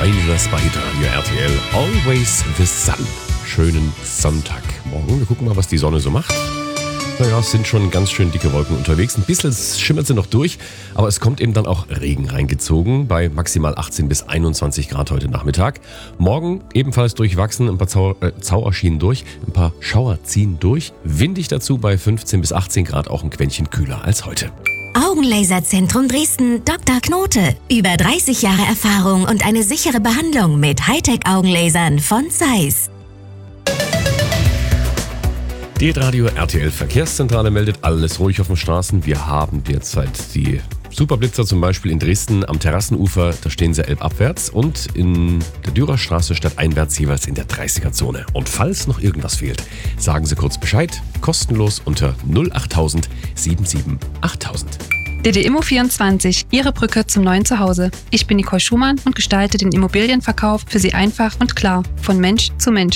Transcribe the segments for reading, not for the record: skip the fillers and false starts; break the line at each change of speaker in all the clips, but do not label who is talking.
Strangers bei Radio RTL. Always the Sun. Schönen Sonntagmorgen. Wir gucken mal, was die Sonne so macht. Naja, es sind schon ganz schön dicke Wolken unterwegs. Ein bisschen schimmert sie noch durch, aber es kommt eben dann auch Regen reingezogen bei maximal 18 bis 21 Grad heute Nachmittag. Morgen ebenfalls durchwachsen, ein paar Schauer schienen durch, ein paar Schauer ziehen durch. Windig dazu bei 15 bis 18 Grad, auch ein Quäntchen kühler als heute.
Augenlaserzentrum Dresden Dr. Knote. Über 30 Jahre Erfahrung und eine sichere Behandlung mit Hightech-Augenlasern von Zeiss.
Die Radio RTL Verkehrszentrale meldet alles ruhig auf den Straßen. Wir haben derzeit die Superblitzer zum Beispiel in Dresden am Terrassenufer, da stehen sie elbabwärts und in der Dürerstraße stadteinwärts jeweils in der 30er-Zone. Und falls noch irgendwas fehlt, sagen Sie kurz Bescheid, kostenlos unter 08000 77 8000.
DD Immo24, Ihre Brücke zum neuen Zuhause. Ich bin Nicole Schumann und gestalte den Immobilienverkauf für Sie einfach und klar, von Mensch zu Mensch.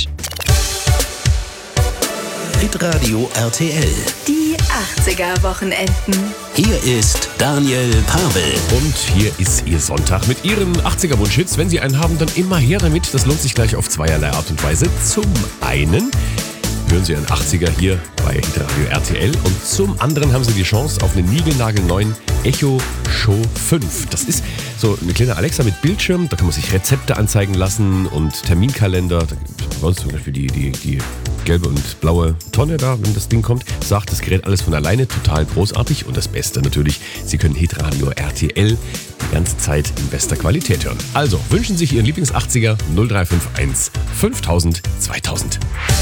Hitradio RTL.
Die 80er-Wochenenden.
Hier ist Daniel Pavel.
Und hier ist Ihr Sonntag mit Ihren 80er-Wunschhits. Wenn Sie einen haben, dann immer her damit. Das lohnt sich gleich auf zweierlei Art und Weise. Zum einen hören Sie einen 80er hier bei Hitradio RTL und zum anderen haben Sie die Chance auf einen niegelnagelneuen Echo Show 5. Das ist so eine kleine Alexa mit Bildschirm, da kann man sich Rezepte anzeigen lassen und Terminkalender. Da gibt es zum Beispiel die gelbe und blaue Tonne da, wenn das Ding kommt. Sagt das Gerät alles von alleine, total großartig. Und das Beste natürlich, Sie können Hitradio RTL die ganze Zeit in bester Qualität hören. Also wünschen Sie sich Ihren Lieblings-80er 0351 5000 2000.